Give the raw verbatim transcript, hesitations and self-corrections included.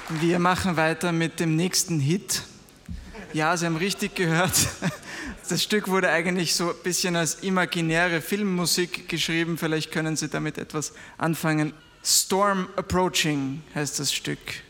Wir machen weiter mit dem nächsten Hit. Ja, Sie haben richtig gehört. Das Stück wurde eigentlich so ein bisschen als imaginäre Filmmusik geschrieben. Vielleicht können Sie damit etwas anfangen. Storm Approaching heißt das Stück.